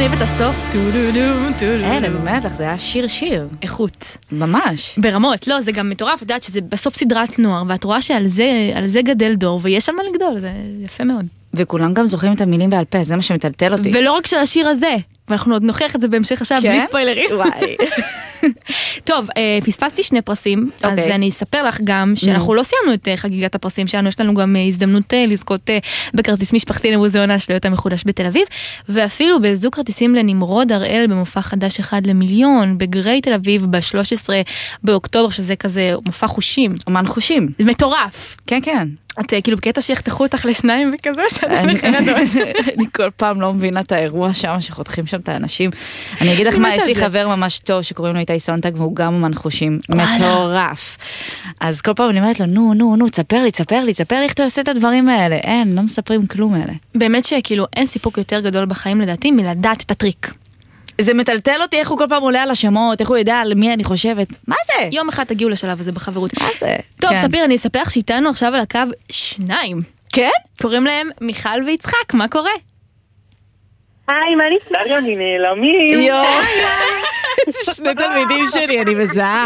אני אוהבת הסוף, אין, אני אומרת לך, זה היה שיר. איכות. ממש. ברמות, לא, זה גם מטורף, את יודעת שזה בסוף סדרת נוער, ואת רואה שעל זה גדל דור, ויש על מה לגדול, זה יפה מאוד. וכולם גם זוכרים את המילים בעל פה, זה מה שמטלטל אותי. ולא רק של השיר הזה, ואנחנו עוד נוכיח את זה בהמשך עכשיו, בלי ספוילרים. וואי. טוב, פספסתי 2 פרסים, אז אני אספר לך גם שאנחנו לא סיימנו את חגיגת הפרסים שלנו, יש לנו גם הזדמנות לזכות בכרטיס משפחתי למוזיאון האשליות המחודש בתל אביב, ואפילו בזוג כרטיסים לנמרוד הראל במופע חדש 1 למיליון, בגרי תל אביב ב-13 באוקטובר, שזה כזה מופע חושים. אומן חושים. זה מטורף. כן, כן. את כאילו בקטע שיחתכו אותך לשניים וכזה שאתה מחרדות. אני כל פעם לא מבינה את האירוע שם שחותכים שם את האנשים. אני אגיד לך מה, יש לי חבר ממש טוב שקוראים לו איתי סונטג והוא גם אומן חושים. מטורף. אז כל פעם אני אומרת לו, נו, תספר לי איך אתה עושה את הדברים האלה. אין, לא מספרים כלום האלה. באמת שכאילו אין סיפוק יותר גדול בחיים לדעתי מלדעת את הטריק. זה מטלטל אותי איך הוא כל פעם עולה על השמות, איך הוא יודע על מי אני חושבת. מה זה? יום אחד תגיעו לשלב הזה בחברות. מה זה? טוב, ספיר, אני אספר לך שאיתנו עכשיו על הקו 2. כן? קוראים להם מיכל ויצחק, מה קורה? היי, מה נפלא? אני נעלמים. יואו. שני תלמידים שלי, אני מזהה.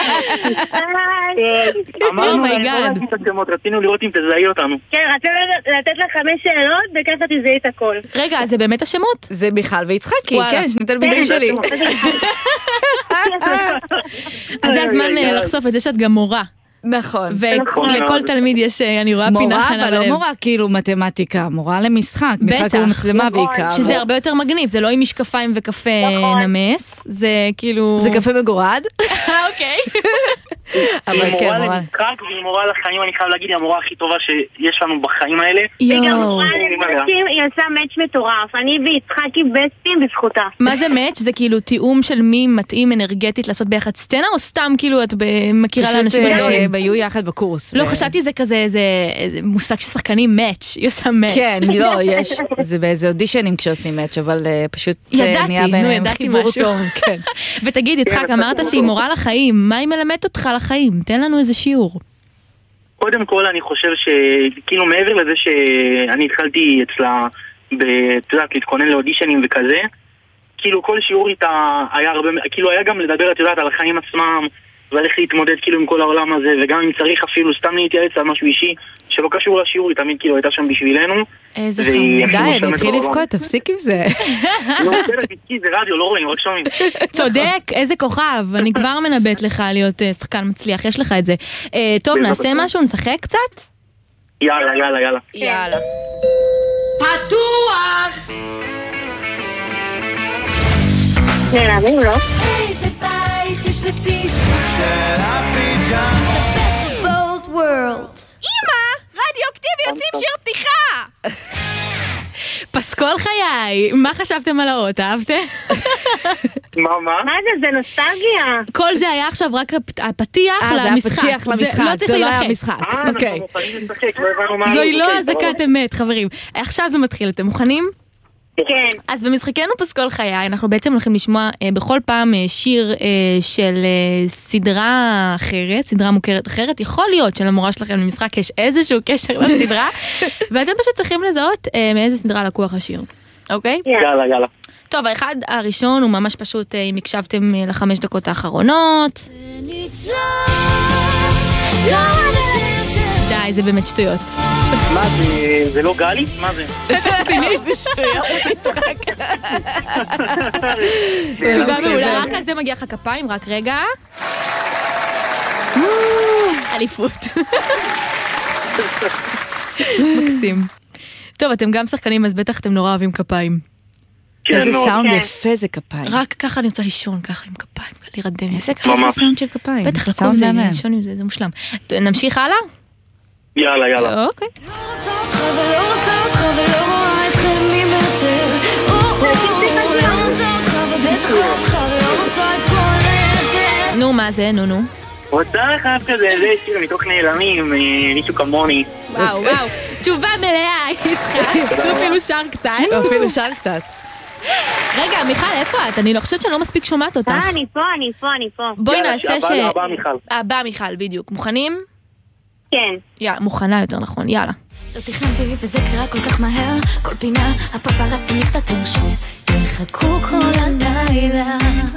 אמרנו להם, רצינו לראות אם תזהי אותנו. כן, רצינו לתת לך 5 שאלות, וככה תזהי את הכל. רגע, זה באמת השמות? זה מיכל ויצחקי, כן, שני תלמידים שלי. אז זה הזמן לחשוף את זה שאת גם מורה. נכון. ולכל תלמיד יש, אני רואה פינה חנה בלב. מורה, אבל לא מורה כאילו מתמטיקה, מורה למשחק. משחק הוא מצלמה בעיקר. שזה הרבה יותר מגניב, זה לא עם משקפיים וקפה נמס, זה כאילו... זה קפה מגורד. אוקיי. היא מורה למשחק והיא מורה לחיים, אני חייב להגיד, היא המורה הכי טובה שיש לנו בחיים האלה. היא גם מורה למשחקים, היא עושה מאץ' מטורף. אני ויצחקי בסטים בזכותה. מה זה מאץ'? זה כאילו תיאום של מי מתאים אנרגטית לעשות ביחד סצנה, או סתם כאילו את מכירה לאנשים אנשים? היו יחד בקורס. לא, חשבתי זה כזה, זה מושג ששחקנים מאץ', היא עושה מאץ'. כן, לא, יש, זה באיזה אודישנים כשעושים מאץ', אבל פשוט נהיה ביניהם חיבור טוב. ותגיד, יצחק, אמרת שהיא מורה לחיים, מה היא מלמדת אותך לחיים? תן לנו איזה שיעור. קודם כל אני חושב שכאילו מעבר לזה שאני התחלתי אצלה להתכונן לאודישנים וכזה, כאילו כל שיעור איתה היה הרבה, כאילו היה גם לדבר על החיים עצמם ועל איך להתמודד כאילו עם כל העולם הזה, וגם אם צריך אפילו סתם להתייעץ על משהו אישי שלא קשור לשיעור, היא תמיד כאילו הייתה שם בשבילנו. איזה חמוד. די, אני אתחיל לבכות, תפסיק עם זה. לא, זה רדיו, לא רואים, רק שומעים. צודק, איזה כוכב, אני כבר מנבט לך להיות שחקן מצליח, יש לך את זה. טוב, נעשה משהו, נשחק קצת? יאללה. פתוח! נעלמים, לא? איזה בית יש לפיסה של הפיג'מה The best of both worlds אמא, רדיו-אקטיבי עושים שיר פתיחה פסקול חיי, מה חשבתם על האות, אהבתם? מה? מה זה נוסטלגיה. כל זה היה עכשיו רק הפתיח למשחק. זה הפתיח למשחק, זה לא היה משחק. אנחנו מוכנים לשחק, לא הבנו מה... זוהי לא הזקת אמת, חברים. עכשיו זה מתחיל, אתם מוכנים? כן. אז במשחקנו פסקול חיי, אנחנו בעצם הולכים לשמוע בכל פעם שיר של סדרה אחרת, סדרה מוכרת אחרת. יכול להיות שלמורה שלכם למשחק יש איזשהו קשר לסדרה, ואתם פשוט צריכים לזהות מאיזה סדרה לקוח השיר. אוקיי? יאללה. טוב, האחד הראשון הוא ממש פשוט, אם הקשבתם ל5 דקות האחרונות. די, זה באמת שטויות. מה זה לא גלי? מה זה? זה שטויות. תשובה מעולה, רק על זה מגיע לך כפיים, רק רגע. אליפות. מקסים. טוב, אתם גם שחקנים, אז בטח אתם נורא אוהבים כפיים. איזה סאונד יפה זה כפיים. רק ככה אני רוצה לישון, ככה עם כפיים, להירדם. איזה סאונד של כפיים. בטח לקום זה, לישון עם זה, זה מושלם. נמשיך הלאה? יאללה. אוקיי. לא רוצה אותך ולא רוצה אותך ולא רואה אתכם ממטר לא רוצה אותך ובטח לא אותך ולא רוצה את כל היתר נו, מה זה? נו. רוצה לך כזה, זה שיר מתוך נעלמים, מישהו כמוני. וואו. תשובה מלאה, יצחק. אפילו שר קצת. רגע, מיכל, איפה את? אני לא חושבת שאני לא מספיק שומעת אותך. אני פה. בואי נעשה ש... הבא מיכל. הבא מיכל, בדיוק. מוכנים? כן. מוכנה יותר נכון, יאללה. לא תכננתי וזה קרה כל כך מהר כל פינה הפפרצי מסתתר שנייה יחכו כל הלילה.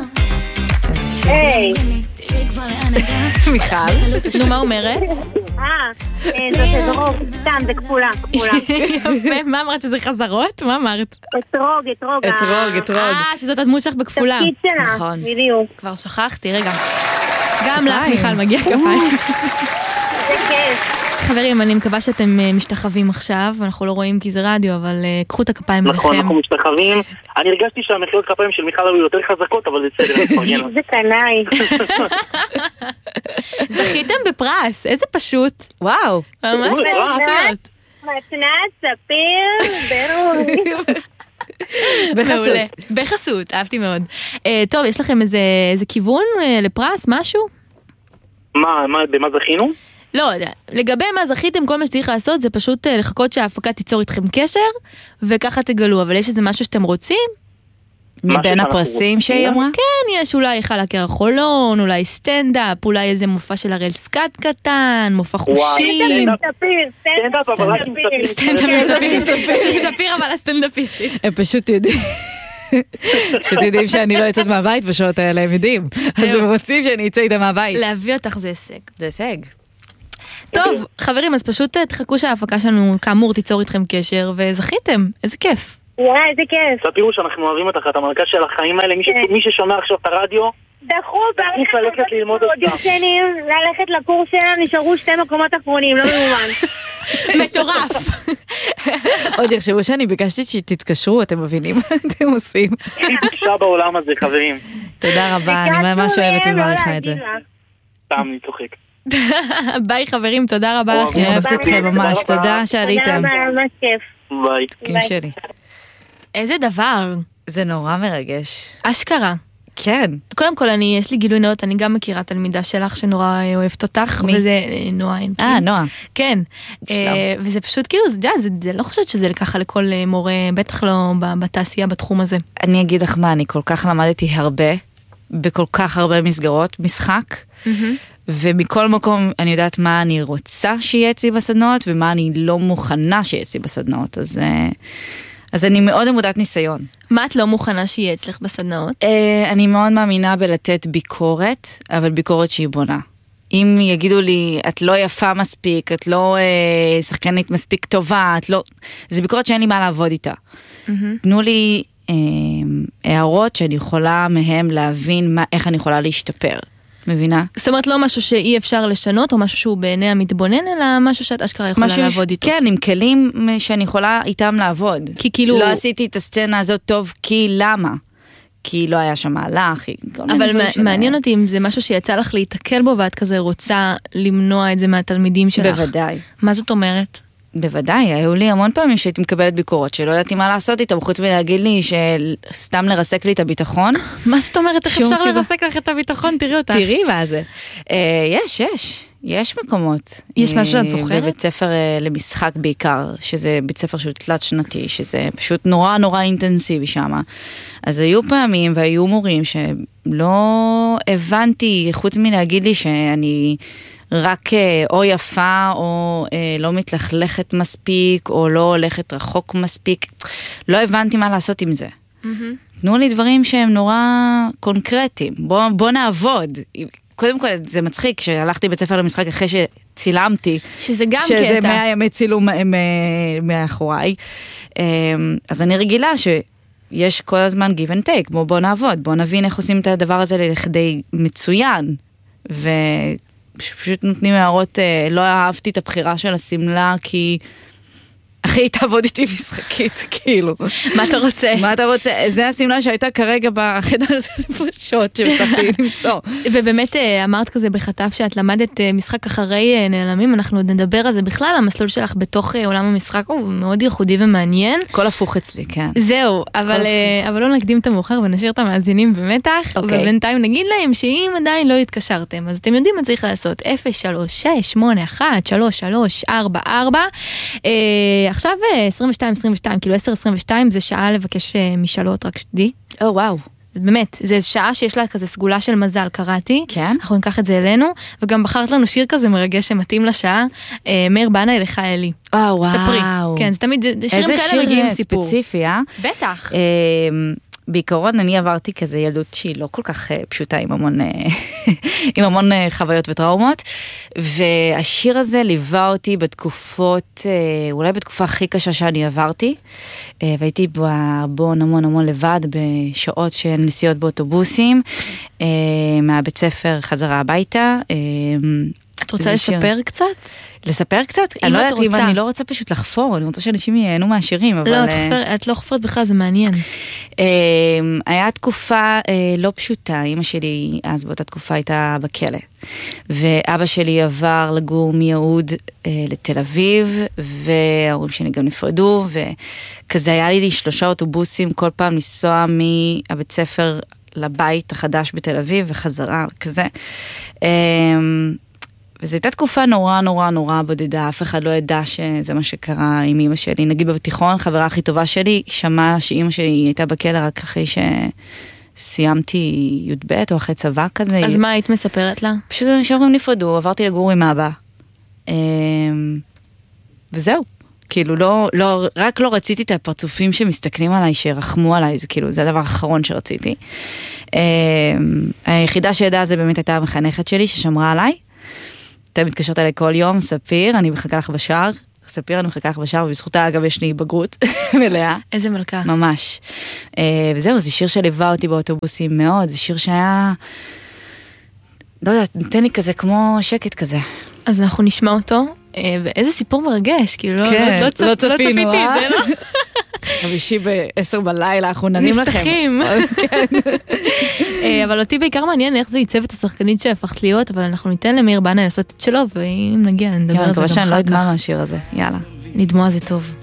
היי. תראי כבר לאן הגעת. מיכל. נו, מה אומרת? זאת אתרוג, סתם, זה כפולה. יפה, מה אמרת שזה חזרות? מה אמרת? אתרוג. שזאת הדמות שלך בכפולה. תפקיד שלה, נכון. בדיוק. כבר שכחתי, רגע. גם לך, מיכל, מגיע כפיים. זה כיף. חברים, אני מקווה שאתם משתחווים עכשיו, אנחנו לא רואים כי זה רדיו, אבל קחו את הכפיים נכון, אליכם. אנחנו משתחווים. אני הרגשתי שהמחיאות כפיים של מיכל היו יותר חזקות, אבל זה בסדר, נפרגן. זה קנאי. זכיתם בפרס, איזה פשוט. וואו. ממש שטויות. מתנת ספיר, ברורי. מעולה. בחסות, אהבתי מאוד. טוב, יש לכם איזה כיוון לפרס, משהו? במה זכינו? לא, לגבי מה זכיתם, כל מה שצריך לעשות זה פשוט לחכות שההפקה תיצור איתכם קשר, וככה תגלו, אבל יש איזה משהו שאתם רוצים? מבין הפרסים שהיא אמרה? כן, יש אולי חלק החולון, אולי סטנדאפ, אולי איזה מופע של הראל סקאט קטן, מופע חושים. סטנדאפ, אבל רק עם ספיר. של ספיר, אבל הסטנדאפיסטית. הם פשוט יודעים. שתדעים שאני לא יוצאת מהבית בשעות האלה, הם יודעים. אז הם רוצים שאני אצא איתם מהבית. להביא אותך זה הישג. זה הישג. טוב, חברים, אז פשוט תחכו שההפקה שלנו, כאמור, תיצור איתכם קשר, וזכיתם. איזה כיף. וואי, איזה כיף. תראו שאנחנו אוהבים אותך, את המלכה של החיים האלה, מי ששומע עכשיו את הרדיו, דחו, ללכת ללמוד אודישנים, ללכת לקורס שלנו, נשארו 2 מקומות אחרונים, לא ממומן. מטורף. עוד יחשבו שאני ביקשתי שתתקשרו, אתם מבינים מה אתם עושים. הכי תקשה בעולם הזה, חברים. תודה רבה, אני ממש אוהבת ומעריכה את זה. סתם, אני צוחק. ביי חברים, תודה רבה לכם. אוהבת אתכם ממש, תודה שעליתם. תודה רבה, ממש כיף. ביי. תקים שלי. איזה דבר. זה נורא מרגש. אשכרה. כן. קודם כל, יש לי גילוי נאות, אני גם מכירה תלמידה שלך שנורא אוהבת אותך, מי? וזה נועה. נועה. כן. וזה פשוט כאילו, זה לא חושבת שזה ככה לכל מורה, בטח לא בתעשייה בתחום הזה. אני אגיד לך מה, אני כל כך למדתי הרבה, בכל כך הרבה מסגרות, משחק, ומכל מקום אני יודעת מה אני רוצה שיהיה אצלי בסדנאות, ומה אני לא מוכנה שיהיה אצלי בסדנאות, אז אני מאוד עמודת ניסיון. מה את לא מוכנה שיהיה אצלך בסדנאות? אני מאוד מאמינה בלתת ביקורת, אבל ביקורת שהיא בונה. אם יגידו לי, את לא יפה מספיק, את לא שחקנית מספיק טובה, זה ביקורת שאין לי מה לעבוד איתה. תנו לי הערות שאני יכולה מהם להבין איך אני יכולה להשתפר. מבינה? זאת אומרת, לא משהו שאי אפשר לשנות, או משהו שהוא בעיני המתבונן, אלא משהו שאת אשכרה יכולה לעבוד איתו. כן, עם כלים שאני יכולה איתם לעבוד. כי כאילו... לא עשיתי את הסצנה הזאת טוב, כי למה? כי לא היה שם מהלך. אבל מעניין אותי אם זה משהו שיצא לך להתקל בו, ואת כזה רוצה למנוע את זה מהתלמידים שלך. בוודאי. מה זאת אומרת? בוודאי, היו לי המון פעמים שהייתי מקבלת ביקורות, שלא ידעתי מה לעשות איתם, חוץ מלהגיד לי שסתם לרסק לי את הביטחון. מה זאת אומרת? איך אפשר לרסק לך את הביטחון? תראי אותך. תראי מה זה. יש מקומות. יש משהו שאת זוכרת? בבית ספר למשחק בעיקר, שזה בית ספר שהוא תלת שנתי, שזה פשוט נורא נורא אינטנסיבי שם. אז היו פעמים והיו מורים שלא הבנתי, חוץ מלהגיד לי שאני... רק או יפה או לא מתלכלכת מספיק או לא הולכת רחוק מספיק, לא הבנתי מה לעשות עם זה. תנו לי דברים שהם נורא קונקרטיים, בוא נעבוד. קודם כל זה מצחיק, כשהלכתי בית ספר למשחק אחרי שצילמתי, שזה גם שזה קטע. 100 ימי צילום מאחוריי, אז אני רגילה שיש כל הזמן give and take, בוא נעבוד, בוא נבין איך עושים את הדבר הזה לכדי מצוין, פשוט נותנים הערות, לא אהבתי את הבחירה של הסמלה, כי אחי תעבוד איתי משחקית, כאילו. מה אתה רוצה? מה אתה רוצה? זה הסמלה שהייתה כרגע בחדר לפשוט שצריכתי למצוא. ובאמת אמרת כזה בחטף שאת למדת משחק אחרי נעלמים, אנחנו עוד נדבר על זה בכלל, המסלול שלך בתוך עולם המשחק הוא מאוד ייחודי ומעניין. כל הפוך אצלי, כן. זהו, אבל לא נקדים את המאוחר ונשאיר את המאזינים במתח, ובינתיים נגיד להם שאם עדיין לא התקשרתם, אז אתם יודעים מה צריך לעשות, 036813344. עכשיו 22, כאילו 10:22 זה שעה לבקש משאלות, רק שתדעי. וואו. אז באמת, זה שעה שיש לה כזה סגולה של מזל, קראתי. כן. אנחנו ניקח את זה אלינו, וגם בחרת לנו שיר כזה מרגש שמתאים לשעה, מאיר בנה אליך אלי. וואו. ספרי. כן, זה תמיד, שירים כאלה מגיעים סיפור. איזה שיר ספציפי, בטח. בעיקרון אני עברתי כזה ילדות שהיא לא כל כך פשוטה, עם המון חוויות וטראומות, והשיר הזה ליווה אותי בתקופות, אולי בתקופה הכי קשה שאני עברתי, והייתי בו המון לבד, בשעות של נסיעות באוטובוסים, מהבית ספר חזרה הביתה. את רוצה לספר קצת? לספר קצת? אני לא יודעת אם אני לא רוצה פשוט לחפור, אני רוצה שאנשים ייהנו מהשירים, אבל... לא, את לא חופרת בכלל, זה מעניין. היה תקופה לא פשוטה, אמא שלי אז באותה תקופה הייתה בכלא, ואבא שלי עבר לגור מיהוד לתל אביב, וההורים שלי גם נפרדו, וכזה היה לי 3 אוטובוסים כל פעם לנסוע מהבית ספר לבית החדש בתל אביב, וחזרה, וכזה. וזו הייתה תקופה נורא בודדה, אף אחד לא ידע שזה מה שקרה עם אמא שלי. נגיד בתיכון, חברה הכי טובה שלי, שמעה שאמא שלי הייתה בכלא רק אחרי שסיימתי י"ב או אחרי צבא כזה. אז מה היית מספרת לה? פשוט שההורים נפרדו, עברתי לגור עם אבא. וזהו. כאילו רק לא רציתי את הפרצופים שמסתכלים עליי, שרחמו עליי, זה כאילו, זה הדבר האחרון שרציתי. היחידה שידעה זה באמת הייתה המחנכת שלי ששמרה עליי. אתם מתקשרות עליי כל יום, ספיר, אני מחכה לך בשער, ספיר, אני מחכה לך בשער, ובזכותה אגב יש לי בגרות מלאה. איזה מלכה. ממש. וזהו, זה שיר שליווה אותי באוטובוסים מאוד, זה שיר שהיה, לא יודעת, נתן לי כזה כמו שקט כזה. אז אנחנו נשמע אותו, ואיזה סיפור מרגש, כאילו לא צפיתי את זה, לא? חמישי ב10 בלילה, אנחנו ננים לכם. נפתחים. אבל אותי בעיקר מעניין איך זה ייצב את השחקנית שהפכת להיות, אבל אנחנו ניתן למאיר בנה לעשות את שלו, ואם נגיע נדבר על זה גם אחר כך. אני מקווה שאני לא אדמה מהשיר הזה, יאללה. נדמה זה טוב.